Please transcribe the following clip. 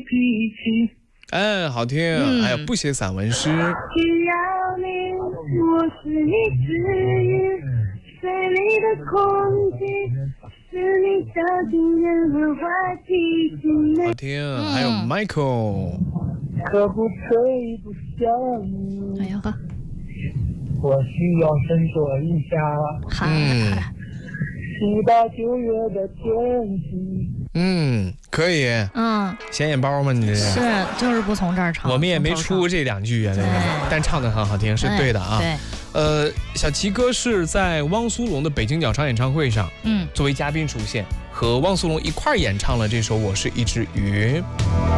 脾气。 哎，好听。哎呀，不写散文诗。 只要你，我是你治愈，水里的空气，是你掉进任何话题之内。 好听。还有 Michael。 可不可以不想你？ 哎呀呵， 我需要斟酌一下。 嗨， 7、8、9月的天气。 可以。显眼包吗？你这是就是不从这儿唱， 我们也没出这2句啊，这个，但唱得很好听，是对的啊。 对， 小齐哥是在汪苏泷的北京鸟巢演唱会上，作为嘉宾出现，和汪苏泷一块儿演唱了这首《我是一只鱼》。